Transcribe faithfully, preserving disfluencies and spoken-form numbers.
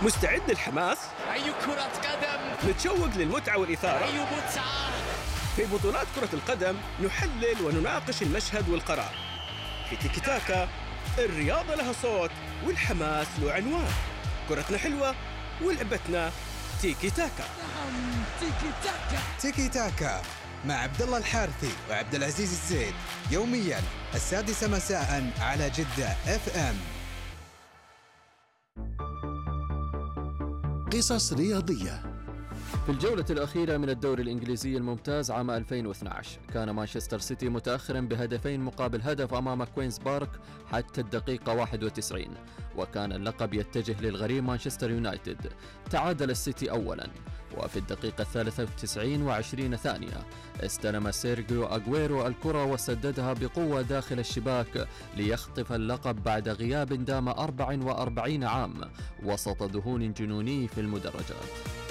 مستعد للحماس؟ أي كرة قدم! متشوق للمتعة والإثارة؟ أي متعة! في بطولات كرة القدم نحلل ونناقش المشهد والقرار. في تيكي تاكا الرياضة لها صوت والحماس له عنوان. كرتنا حلوة ولعبتنا تيكي تاكا. نعم، تيكي تاكا. تيكي تاكا مع عبد الله الحارثي وعبد العزيز الزيد، يوميا السادسة مساء على جدة اف ام. قصص رياضية. في الجولة الأخيرة من الدوري الإنجليزي الممتاز عام ألفين واثني عشر كان مانشستر سيتي متأخراً بهدفين مقابل هدف أمام كوينز بارك حتى الدقيقة واحد وتسعين، وكان اللقب يتجه للغريم مانشستر يونايتد. تعادل السيتي أولاً، وفي الدقيقة الثالثة والتسعين وعشرين ثانية استلم سيرجيو أغويرو الكرة وسددها بقوة داخل الشباك ليخطف اللقب بعد غياب دام أربع وأربعين عام وسط ذهول جنوني في المدرجات.